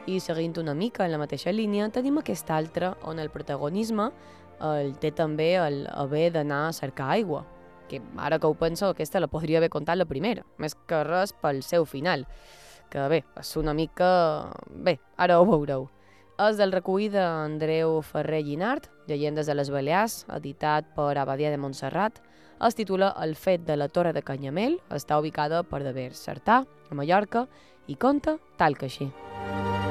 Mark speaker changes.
Speaker 1: I seguint una mica en la mateixa línia, tenim aquesta altra on el protagonisme el té també el haver d'anar a cercar aigua, que ara que ho penso, aquesta la podria haver contat la primera, més que res pel seu final, que bé, és una mica... bé, ara ho veureu. És del recull d'Andreu Ferrer Llinart, Llegendes de les Balears, editat per Abadia de Montserrat. Es titula El fet de la Torre de Canyamel, està ubicada per Devers, Certà, a Mallorca, i conta tal que així.